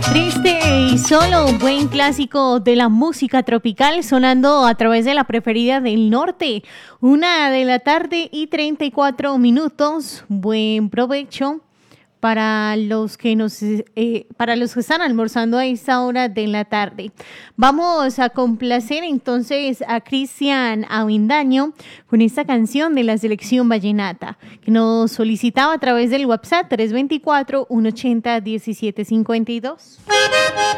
Triste y solo, un buen clásico de la música tropical sonando a través de la preferida del norte. 1 de la tarde y 34 minutos. Buen provecho para los que para los que están almorzando a esta hora de la tarde. Vamos a complacer entonces a Cristian Avendaño con esta canción de la selección vallenata que nos solicitaba a través del WhatsApp 324-180-1752.